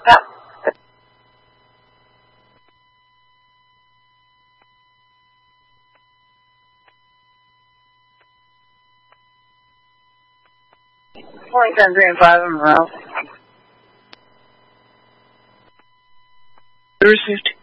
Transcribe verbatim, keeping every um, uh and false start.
Yeah. Point ten three and five in Monroe. Received.